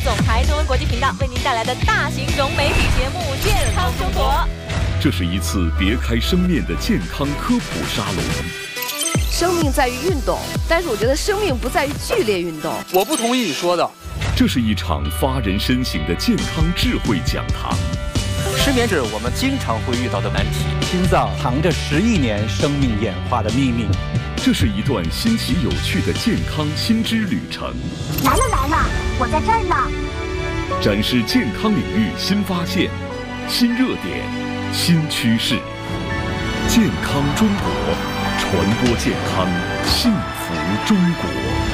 总台中文国际频道为您带来的大型融媒体节目《健康生活》。 这是一次别开生面的健康科普沙龙。 生命在于运动，但是我觉得生命不在于剧烈运动。 我不同意你说的。 这是一场发人深省的健康智慧讲堂。 失眠是我们经常会遇到的难题。 心脏藏着10亿年生命演化的秘密。 这是一段新奇有趣的健康新知旅程。 来了，我在这儿呢。 展示健康领域新发现、新热点、新趋势。健康中国，传播健康，幸福中国。